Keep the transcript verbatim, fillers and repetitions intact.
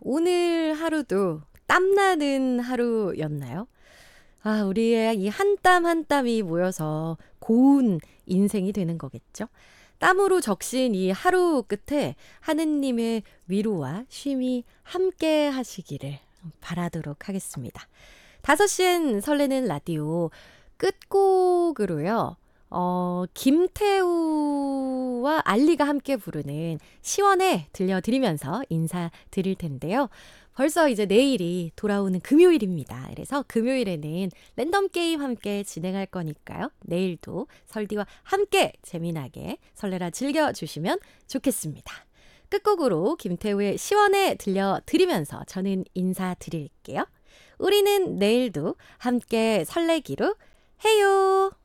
오늘 하루도 땀나는 하루였나요? 아, 우리의 이 한 땀 한 땀이 모여서 고운 인생이 되는 거겠죠? 땀으로 적신 이 하루 끝에 하느님의 위로와 쉼이 함께 하시기를 바라도록 하겠습니다. 다섯 시엔 설레는 라디오 끝곡으로요. 어, 김태우와 알리가 함께 부르는 시원해 들려드리면서 인사드릴 텐데요. 벌써 이제 내일이 돌아오는 금요일입니다. 그래서 금요일에는 랜덤 게임 함께 진행할 거니까요. 내일도 설디와 함께 재미나게 설레라 즐겨주시면 좋겠습니다. 끝곡으로 김태우의 시원해 들려드리면서 저는 인사드릴게요. 우리는 내일도 함께 설레기로 해요.